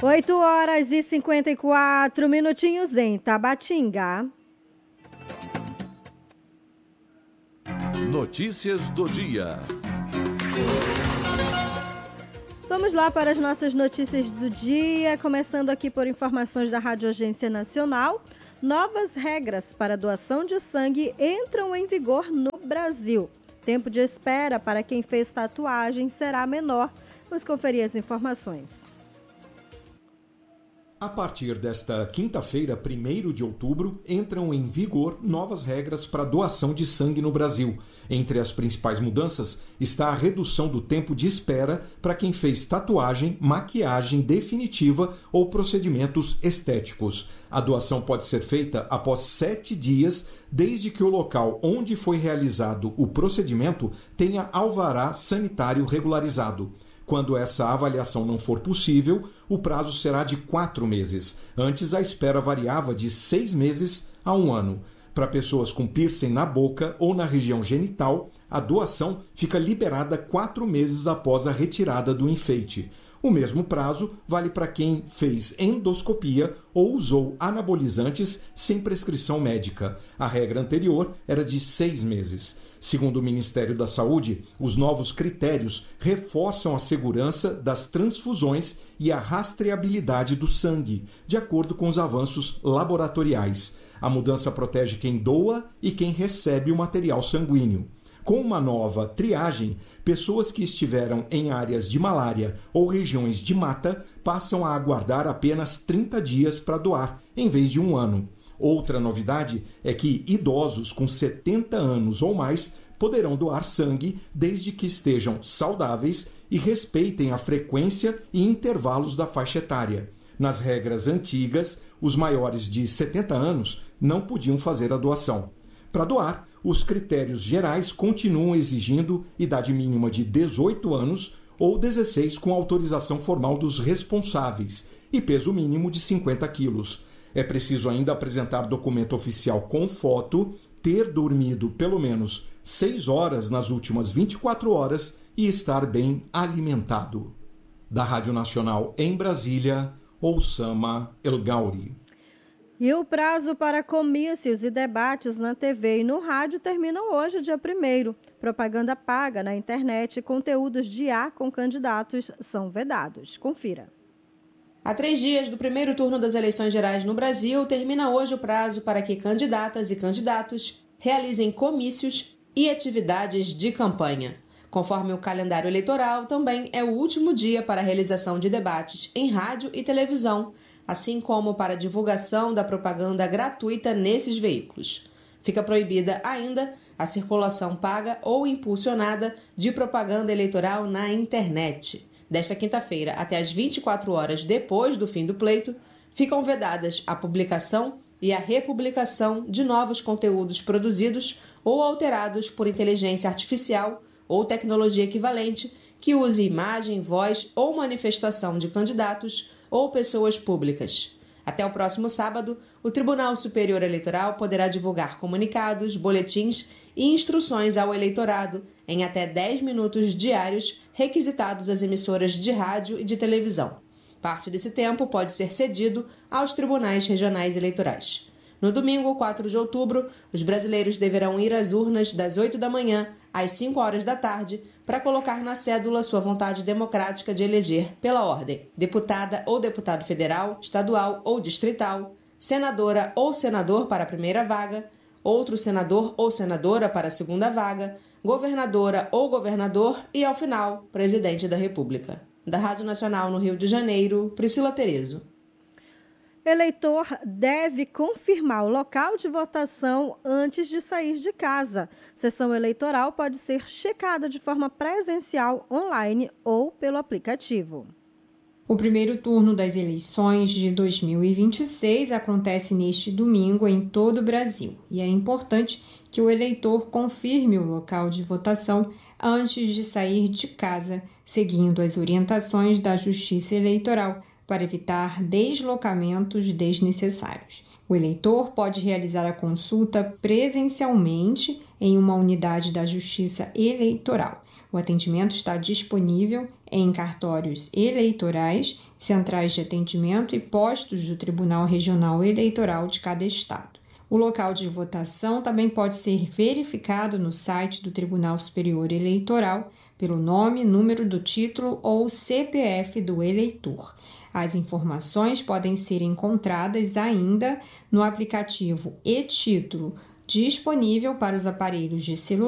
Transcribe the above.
8h54 minutinhos em Tabatinga. Notícias do dia. Vamos lá para as nossas notícias do dia, começando aqui por informações da Rádio Agência Nacional. Novas regras para doação de sangue entram em vigor no Brasil. Tempo de espera para quem fez tatuagem será menor. Vamos conferir as informações. A partir desta quinta-feira, 1º de outubro, entram em vigor novas regras para doação de sangue no Brasil. Entre as principais mudanças está a redução do tempo de espera para quem fez tatuagem, maquiagem definitiva ou procedimentos estéticos. A doação pode ser feita após 7 dias, desde que o local onde foi realizado o procedimento tenha alvará sanitário regularizado. Quando essa avaliação não for possível, o prazo será de 4 meses. Antes, a espera variava de 6 meses a 1 ano. Para pessoas com piercing na boca ou na região genital, a doação fica liberada 4 meses após a retirada do enfeite. O mesmo prazo vale para quem fez endoscopia ou usou anabolizantes sem prescrição médica. A regra anterior era de 6 meses. Segundo o Ministério da Saúde, os novos critérios reforçam a segurança das transfusões e a rastreabilidade do sangue, de acordo com os avanços laboratoriais. A mudança protege quem doa e quem recebe o material sanguíneo. Com uma nova triagem, pessoas que estiveram em áreas de malária ou regiões de mata passam a aguardar apenas 30 dias para doar, em vez de 1 ano. Outra novidade é que idosos com 70 anos ou mais poderão doar sangue desde que estejam saudáveis e respeitem a frequência e intervalos da faixa etária. Nas regras antigas, os maiores de 70 anos não podiam fazer a doação. Para doar, os critérios gerais continuam exigindo idade mínima de 18 anos ou 16 com autorização formal dos responsáveis e peso mínimo de 50 quilos. É preciso ainda apresentar documento oficial com foto, ter dormido pelo menos 6 horas nas últimas 24 horas e estar bem alimentado. Da Rádio Nacional em Brasília, Oussama El Gauri. E o prazo para comícios e debates na TV e no rádio terminam hoje, dia 1º. Propaganda paga na internet e conteúdos de IA com candidatos são vedados. Confira. Há 3 dias do primeiro turno das eleições gerais no Brasil, termina hoje o prazo para que candidatas e candidatos realizem comícios e atividades de campanha. Conforme o calendário eleitoral, também é o último dia para a realização de debates em rádio e televisão, assim como para a divulgação da propaganda gratuita nesses veículos. Fica proibida ainda a circulação paga ou impulsionada de propaganda eleitoral na internet. Desta quinta-feira até as 24 horas depois do fim do pleito, ficam vedadas a publicação e a republicação de novos conteúdos produzidos ou alterados por inteligência artificial ou tecnologia equivalente que use imagem, voz ou manifestação de candidatos ou pessoas públicas. Até o próximo sábado, o Tribunal Superior Eleitoral poderá divulgar comunicados, boletins e instruções ao eleitorado em até 10 minutos diários requisitados às emissoras de rádio e de televisão. Parte desse tempo pode ser cedido aos tribunais regionais eleitorais. No domingo, 4 de outubro, os brasileiros deverão ir às urnas das 8 da manhã às 5 horas da tarde para colocar na cédula sua vontade democrática de eleger, pela ordem, deputada ou deputado federal, estadual ou distrital, senadora ou senador para a primeira vaga, outro senador ou senadora para a segunda vaga, governadora ou governador e, ao final, presidente da República. Da Rádio Nacional no Rio de Janeiro, Priscila Terezo. Eleitor deve confirmar o local de votação antes de sair de casa. Sessão eleitoral pode ser checada de forma presencial, online ou pelo aplicativo. O primeiro turno das eleições de 2026 acontece neste domingo em todo o Brasil e é importante que o eleitor confirme o local de votação antes de sair de casa, seguindo as orientações da Justiça Eleitoral, para evitar deslocamentos desnecessários. O eleitor pode realizar a consulta presencialmente em uma unidade da Justiça Eleitoral. O atendimento está disponível em cartórios eleitorais, centrais de atendimento e postos do Tribunal Regional Eleitoral de cada estado. O local de votação também pode ser verificado no site do Tribunal Superior Eleitoral pelo nome, número do título ou CPF do eleitor. As informações podem ser encontradas ainda no aplicativo e-Título, disponível para os aparelhos de celular